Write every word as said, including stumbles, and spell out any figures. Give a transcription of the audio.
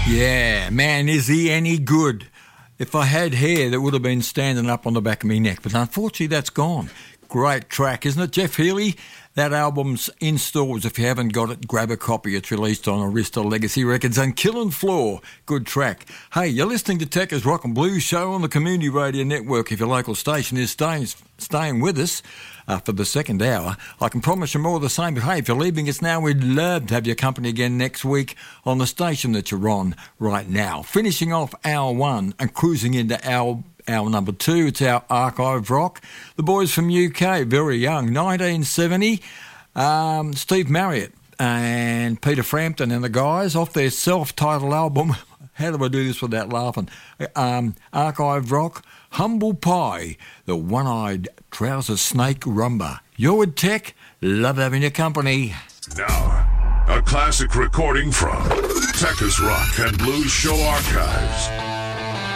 Yeah, man, is he any good? If I had hair, that would have been standing up on the back of my neck, but unfortunately that's gone. Great track, isn't it, Jeff Healey? That album's in stores. If you haven't got it, grab a copy. It's released on Arista Legacy Records. And Killing Floor, good track. Hey, you're listening to Tekka's Rock and Blues Show on the Community Radio Network. If your local station is staying, staying with us uh, for the second hour, I can promise you more of the same. But hey, if you're leaving us now, we'd love to have your company again next week on the station that you're on right now. Finishing off hour one and cruising into hour Our number two, it's our archive rock. The boys from U K, very young, nineteen seventy. Um, Steve Marriott and Peter Frampton and the guys off their self-titled album. How do I do this without laughing? Um, archive rock, Humble Pie, the one-eyed trouser snake rumba. You're with Tech. Love having your company. Now, a classic recording from Tekka's Rock and Blues Show Archives.